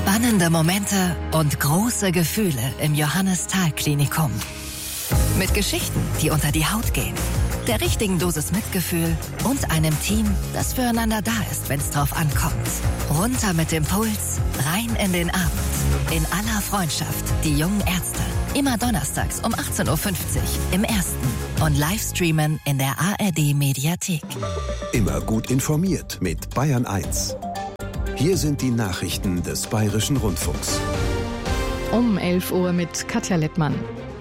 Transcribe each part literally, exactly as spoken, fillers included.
Spannende Momente und große Gefühle im Johannes-Thal-Klinikum. Mit Geschichten, die unter die Haut gehen, der richtigen Dosis Mitgefühl und einem Team, das füreinander da ist, wenn es drauf ankommt. Runter mit dem Puls, rein in den Abend. In aller Freundschaft, die jungen Ärzte. Immer donnerstags um achtzehn Uhr fünfzig im Ersten und Livestreamen in der A R D-Mediathek. Immer gut informiert mit Bayern eins. Hier sind die Nachrichten des Bayerischen Rundfunks. Um elf Uhr mit Katja Lettmann.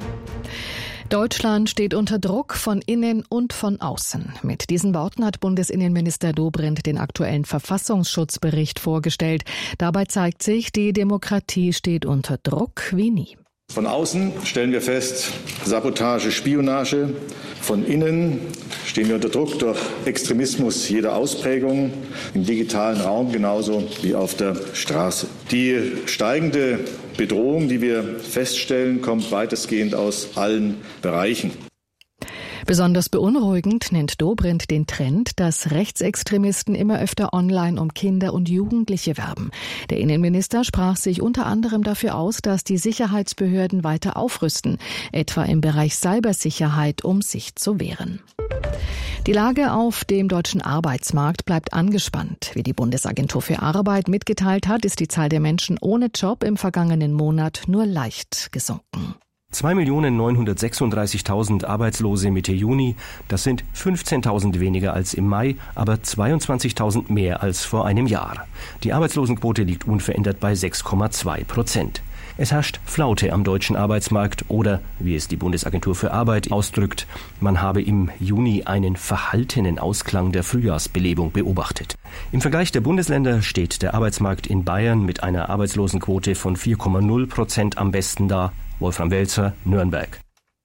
Deutschland steht unter Druck von innen und von außen. Mit diesen Worten hat Bundesinnenminister Dobrindt den aktuellen Verfassungsschutzbericht vorgestellt. Dabei zeigt sich, die Demokratie steht unter Druck wie nie. Von außen stellen wir fest, Sabotage, Spionage. Von innen stehen wir unter Druck durch Extremismus jeder Ausprägung, im digitalen Raum genauso wie auf der Straße. Die steigende Bedrohung, die wir feststellen, kommt weitestgehend aus allen Bereichen. Besonders beunruhigend nennt Dobrindt den Trend, dass Rechtsextremisten immer öfter online um Kinder und Jugendliche werben. Der Innenminister sprach sich unter anderem dafür aus, dass die Sicherheitsbehörden weiter aufrüsten, etwa im Bereich Cybersicherheit, um sich zu wehren. Die Lage auf dem deutschen Arbeitsmarkt bleibt angespannt. Wie die Bundesagentur für Arbeit mitgeteilt hat, ist die Zahl der Menschen ohne Job im vergangenen Monat nur leicht gesunken. zwei Millionen neunhundertsechsunddreißigtausend Arbeitslose Mitte Juni, das sind fünfzehntausend weniger als im Mai, aber zweiundzwanzigtausend mehr als vor einem Jahr. Die Arbeitslosenquote liegt unverändert bei sechs Komma zwei Prozent. Es herrscht Flaute am deutschen Arbeitsmarkt oder, wie es die Bundesagentur für Arbeit ausdrückt, man habe im Juni einen verhaltenen Ausklang der Frühjahrsbelebung beobachtet. Im Vergleich der Bundesländer steht der Arbeitsmarkt in Bayern mit einer Arbeitslosenquote von vier Komma null Prozent am besten da. Wolfram Welzer, Nürnberg.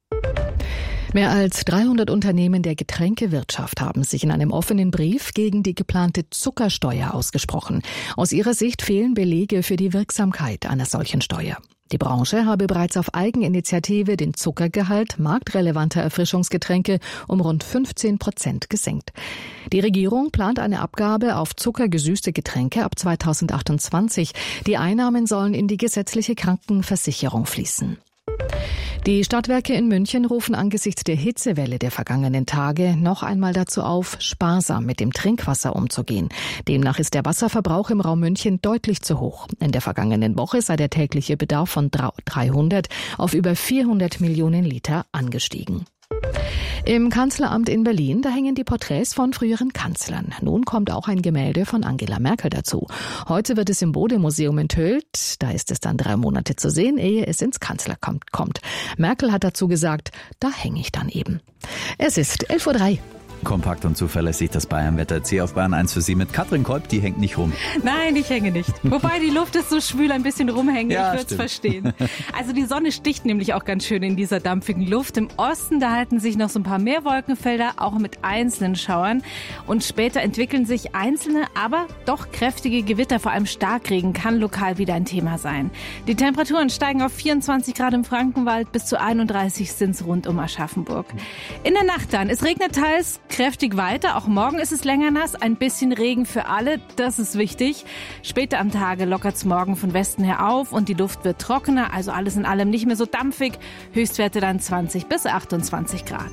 Mehr als dreihundert Unternehmen der Getränkewirtschaft haben sich in einem offenen Brief gegen die geplante Zuckersteuer ausgesprochen. Aus ihrer Sicht fehlen Belege für die Wirksamkeit einer solchen Steuer. Die Branche habe bereits auf Eigeninitiative den Zuckergehalt marktrelevanter Erfrischungsgetränke um rund fünfzehn Prozent gesenkt. Die Regierung plant eine Abgabe auf zuckergesüßte Getränke ab zweitausendachtundzwanzig. Die Einnahmen sollen in die gesetzliche Krankenversicherung fließen. Die Stadtwerke in München rufen angesichts der Hitzewelle der vergangenen Tage noch einmal dazu auf, sparsam mit dem Trinkwasser umzugehen. Demnach ist der Wasserverbrauch im Raum München deutlich zu hoch. In der vergangenen Woche sei der tägliche Bedarf von dreihundert auf über vierhundert Millionen Liter angestiegen. Im Kanzleramt in Berlin, da hängen die Porträts von früheren Kanzlern. Nun kommt auch ein Gemälde von Angela Merkel dazu. Heute wird es im Bode-Museum enthüllt. Da ist es dann drei Monate zu sehen, ehe es ins Kanzleramt kommt. Merkel hat dazu gesagt, da hänge ich dann eben. Es ist elf Uhr drei. Kompakt und zuverlässig das Bayernwetter. Jetzt hier auf Bayern eins für Sie mit Katrin Kolb, die hängt nicht rum. Nein, ich hänge nicht. Wobei die Luft ist so schwül, ein bisschen rumhängen, ja, ich würde es verstehen. Also die Sonne sticht nämlich auch ganz schön in dieser dampfigen Luft. Im Osten, da halten sich noch so ein paar mehr Wolkenfelder, auch mit einzelnen Schauern. Und später entwickeln sich einzelne, aber doch kräftige Gewitter, vor allem Starkregen, kann lokal wieder ein Thema sein. Die Temperaturen steigen auf vierundzwanzig Grad im Frankenwald, bis zu einunddreißig sind es rund um Aschaffenburg. In der Nacht dann, es regnet teils kräftig weiter. Auch morgen ist es länger nass. Ein bisschen Regen für alle, das ist wichtig. Später am Tage lockert es morgen von Westen her auf und die Luft wird trockener, also alles in allem nicht mehr so dampfig. Höchstwerte dann zwanzig bis achtundzwanzig Grad.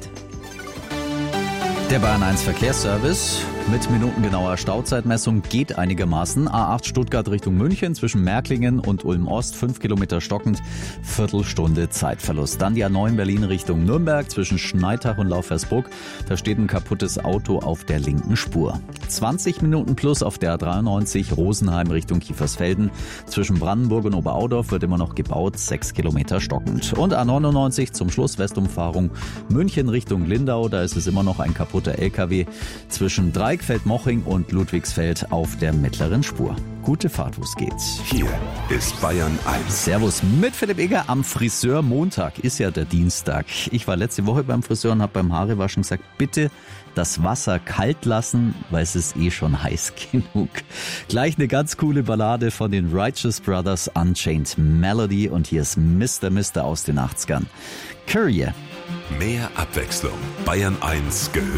Der Bayern eins Verkehrsservice mit minutengenauer Stauzeitmessung geht einigermaßen. A acht Stuttgart Richtung München zwischen Märklingen und Ulm-Ost, fünf Kilometer stockend, Viertelstunde Zeitverlust. Dann die A neun Berlin Richtung Nürnberg zwischen Schneitach und Laufersbruck. Da steht ein kaputtes Auto auf der linken Spur. zwanzig Minuten plus auf der A dreiundneunzig Rosenheim Richtung Kiefersfelden. Zwischen Brandenburg und Oberaudorf wird immer noch gebaut, sechs Kilometer stockend. Und A neunundneunzig zum Schluss Westumfahrung München Richtung Lindau. Da ist es immer noch ein kaputter L K W zwischen Dreieckfeld-Moching und Ludwigsfeld auf der mittleren Spur. Gute Fahrt, wo es geht. Hier ist Bayern eins. Servus mit Philipp Egger am Friseurmontag. Ist ja der Dienstag. Ich war letzte Woche beim Friseur und habe beim Haarewaschen gesagt, bitte das Wasser kalt lassen, weil es ist eh schon heiß genug. Gleich eine ganz coole Ballade von den Righteous Brothers, Unchained Melody. Und hier ist Mister Mister aus den achtzigern. Courier. Mehr Abwechslung. Bayern eins gehört